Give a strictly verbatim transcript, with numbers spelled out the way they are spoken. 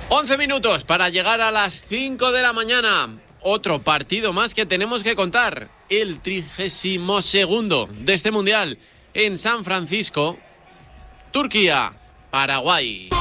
once minutos para llegar a las cinco de la mañana. Otro partido más que tenemos que contar. El trigésimo segundo de este Mundial en San Francisco, Turquía, Paraguay.